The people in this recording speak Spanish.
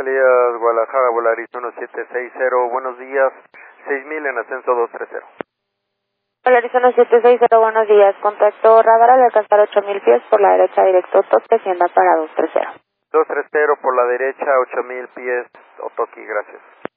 Salidas Guadalajara, Volaris 1760, buenos días, 6000 en ascenso 230. Volaris 1760, buenos días. Contacto radar al alcanzar 8000 pies por la derecha directo Toque, Hacienda para 230. 230 por la derecha, 8000 pies, Otoki, gracias.